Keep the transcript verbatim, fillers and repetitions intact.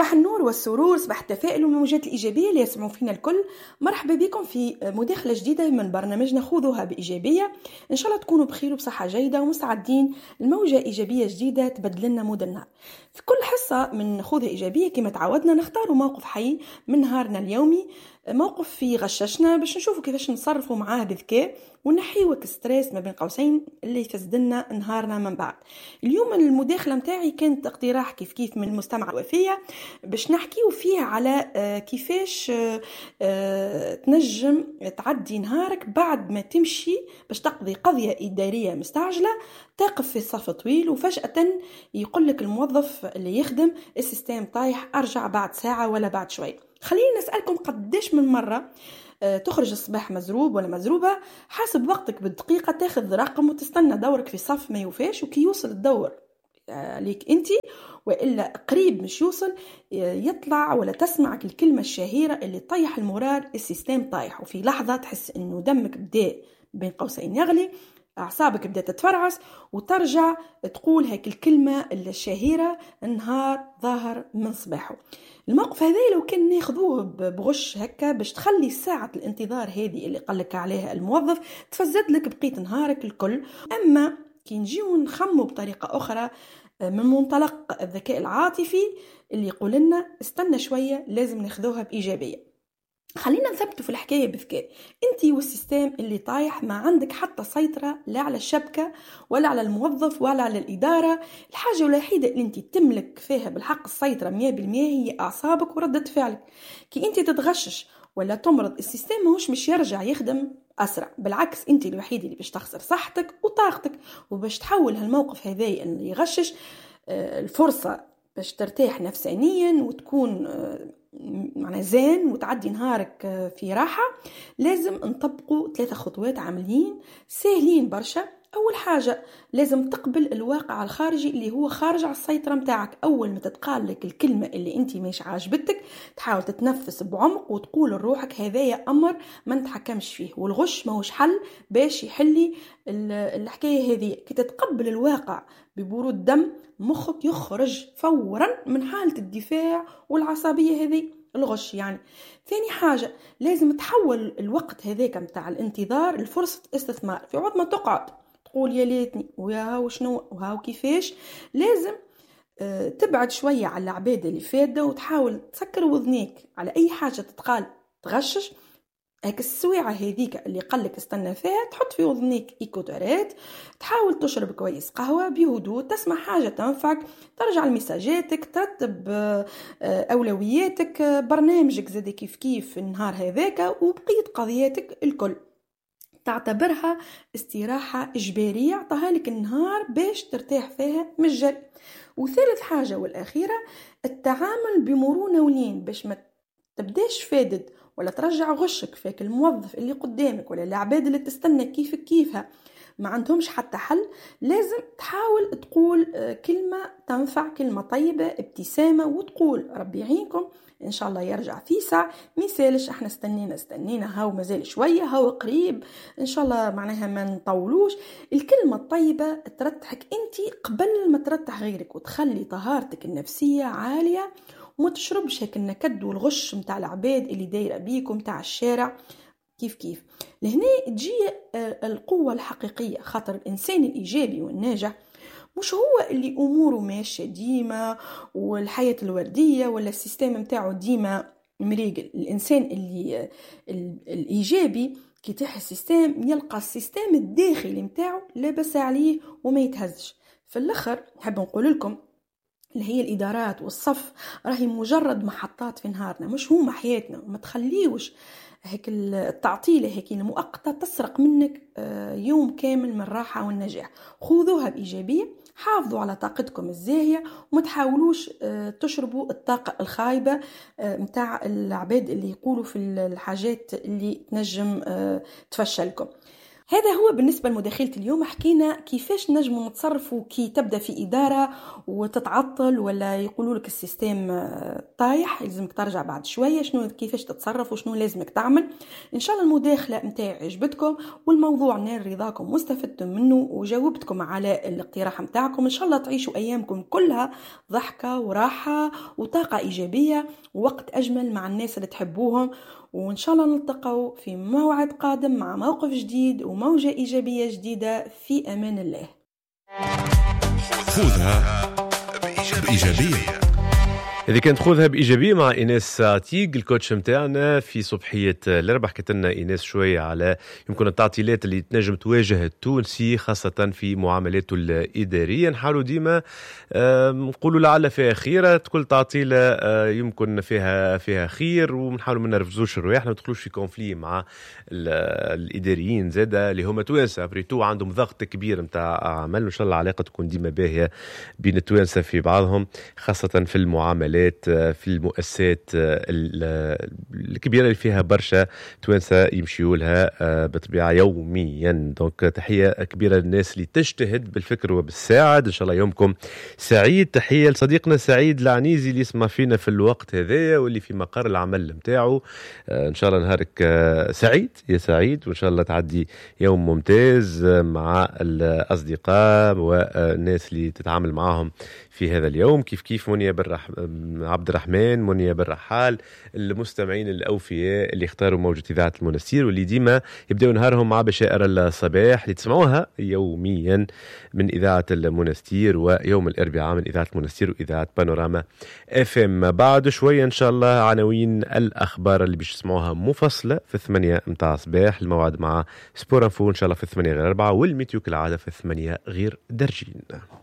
صباح النور والسرور، صباح التفاؤل والموجات الإيجابية اللي يسمعوا فينا الكل. مرحبا بكم في مداخلة جديدة من برنامجنا خذوها بإيجابية. إن شاء الله تكونوا بخير وبصحة جيدة ومستعدين لموجة إيجابية جديدة تبدل لنا مود النهار. في كل حصة من خذها إيجابية كما تعودنا نختار موقف حي من نهارنا اليومي، موقف في غششنا باش نشوفوا كيفاش نصرفوا معاه بذكاء ونحيوا ستريس ما بين قوسين اللي يفسدنا نهارنا من بعد. اليوم المداخلة متاعي كانت اقتراح كيف كيف من المستمع وفية باش نحكيو فيه على كيفاش تنجم تعدي نهارك بعد ما تمشي باش تقضي قضية إدارية مستعجلة، تقف في صف طويل وفجأة يقولك الموظف اللي يخدم السيستم طايح، أرجع بعد ساعة ولا بعد شوي. خليني نسألكم قديش من مرة تخرج الصباح مزروب ولا مزروبة، حاسب وقتك بالدقيقة تاخذ رقم وتستنى دورك في صف ما يوفاش، وكي يوصل الدور عليك انتي وإلا قريب مش يوصل يطلع ولا تسمعك الكلمة الشهيرة اللي طيح المورال، السيستم طايح. وفي لحظة تحس انه دمك بدأ بين قوسين يغلي، أعصابك بدأت تتفرعس وترجع تقول هيك الكلمة الشهيرة: النهار ظاهر من صباحه. الموقف هذا لو كان ناخذوه بغش هكا باش تخلي ساعة الانتظار هذه اللي قالك عليها الموظف تفزد لك بقية نهارك الكل. أما كي نجيو نخمو بطريقة أخرى من منطلق الذكاء العاطفي اللي يقول لنا استنى شوية، لازم ناخذوها بإيجابية. خلينا نثبتوا في الحكاية بذكاء. انتي والسيستم اللي طايح ما عندك حتى سيطرة لا على الشبكة ولا على الموظف ولا على الإدارة. الحاجة الوحيدة اللي انتي تملك فيها بالحق السيطرة مية بالمية هي أعصابك وردة فعلك. كي انتي تتغشش ولا تمرض، السيستم ماهوش مش يرجع يخدم أسرع، بالعكس انتي الوحيد اللي باش تخسر صحتك وطاقتك. وباش تحول هالموقف هذا اللي يغشش الفرصة باش ترتاح نفسانيا وتكون معنى زين وتعدي نهارك في راحة، لازم نطبقوا ثلاثة خطوات عمليين سهلين برشا. أول حاجة لازم تقبل الواقع الخارجي اللي هو خارج على السيطرة متاعك. أول ما تتقال لك الكلمة اللي انتي مش عاجبتك تحاول تتنفس بعمق وتقول لروحك هذايا أمر ما نتحكمش فيه، والغش ما هوش حل باش يحلي الحكاية هذه. كي تتقبل الواقع ببرود دم مخك يخرج فورا من حالة الدفاع والعصبية هذه، الغش يعني. ثاني حاجة لازم تحول الوقت هذاك متاع الانتظار لفرصة استثمار. في عوض ما تقعد تقول يا ليتني ويا هاو شنو وهاو كيفاش، لازم اه تبعد شوية على العبادة اللي فاتة وتحاول تسكر وذنيك على أي حاجة تتقال تغشش. هيك السويعة هذيك اللي قلك استنى فيها تحط في وذنيك إيكوترات، تحاول تشرب كويس قهوة بهدوء، تسمع حاجة تنفعك، ترجع لمساجاتك، ترتب أولوياتك، برنامجك زاد كيف كيف النهار هذاك، وبقية قضياتك الكل تعتبرها استراحة إجبارية عطاها لك النهار باش ترتاح فيها مجرد. وثالث حاجة والأخيرة التعامل بمرونة ولين باش ما تبداش فادد ولا ترجع غشك فيك الموظف اللي قدامك ولا العباد اللي تستنى كيفك كيفها ما عندهمش حتى حل. لازم تحاول تقول كلمة تنفع، كلمة طيبة، ابتسامة، وتقول ربي يعينكم إن شاء الله يرجع في ساعة. مثالش احنا استنينا استنينا هاو مازال شوية، هاو قريب إن شاء الله، معناها ما نطولوش. الكلمة الطيبة ترتحك انتي قبل ما ترتح غيرك وتخلي طهارتك النفسية عالية، وما تشربش هيك النكد والغش متاع العباد اللي دايره بيكم متاع الشارع كيف كيف. لهنا تجي القوة الحقيقية، خاطر الإنسان الإيجابي والناجح مش هو اللي أموره ماشية ديما والحياة الوردية ولا السيستم متاعه ديما مريقل. الإنسان اللي الإيجابي كي تحس السيستم يلقى السيستم الداخلي متاعه لابس عليه وما يتهزش. في الآخر نحب نقول لكم اللي هي الإدارات والصف راهي مجرد محطات في نهارنا، مش هما حياتنا. وما تخليوش هيك التعطيلة هيك المؤقتة تسرق منك يوم كامل من الراحة والنجاح. خذوها بإيجابية، حافظوا على طاقتكم الزاهية وما تحاولوش تشربوا الطاقة الخايبة متاع العباد اللي يقولوا في الحاجات اللي تنجم تفشلكم. هذا هو بالنسبة لمداخلة اليوم. حكينا كيفاش نجموا نتصرفوا كي تبدأ في إدارة وتتعطل ولا يقولوا لك السيستم طايح لازمك ترجع بعد شوية، شنو كيفاش تتصرف وشنو لازمك تعمل. إن شاء الله المداخلة متاعي عجبتكم والموضوع نال رضاكم واستفدتم منه وجاوبتكم على الاقتراح متاعكم. إن شاء الله تعيشوا أيامكم كلها ضحكة وراحة وطاقة إيجابية ووقت أجمل مع الناس اللي تحبوهم، وإن شاء الله نلتقوا في موعد قادم مع موقف جديد وموجة إيجابية جديدة. في أمان الله. خذها بإيجابية. هذه كانت خذها بإيجابية مع إيناس عتيق الكوتش متاعنا في صبحية الأربعاء. حكت لنا إيناس شوية على يمكن التعطيلات اللي تنجم تواجه التونسي خاصة في معاملاته الإدارية. نحاولوا ديما نقولوا لعل فيها خيرة، كل تعطيلة يمكن فيها فيها خير، ونحاولوا ما نرفزوش الرواح، ما ندخلوش في كونفلي مع الإداريين زادة اللي هم توانسة فريتو عندهم ضغط كبير متاع عمل. إن شاء الله العلاقة تكون ديما باهية بين التوانسة في بعضهم خاصة في المعاملات في المؤسسات الكبيرة اللي فيها برشا توانسة يمشيوا لها بطبيعة يوميا. دونك تحية كبيرة للناس اللي تجتهد بالفكر وبالساعد. إن شاء الله يومكم سعيد. تحية لصديقنا سعيد العنيزي اللي يسمع فينا في الوقت هذا واللي في مقر العمل متاعه. إن شاء الله نهارك سعيد يا سعيد، وإن شاء الله تعدي يوم ممتاز مع الأصدقاء والناس اللي تتعامل معهم في هذا اليوم. كيف كيف منيا بالرح... عبد الرحمن، منيا بالرحال، المستمعين الأوفياء اللي اختاروا موجة إذاعة المنستير واللي ديما يبدأوا نهارهم مع بشائر الصباح اللي تسمعوها يوميا من إذاعة المنستير، ويوم الأربعاء من إذاعة المنستير وإذاعة بانوراما اف ام. بعد شوية إن شاء الله عناوين الأخبار اللي بيش تسمعوها مفصلة في الثمانية متاع صباح. الموعد مع سبور انفو إن شاء الله في الثمانية غير أربعة، والميتيو كالعادة في الثمانية غير درجين.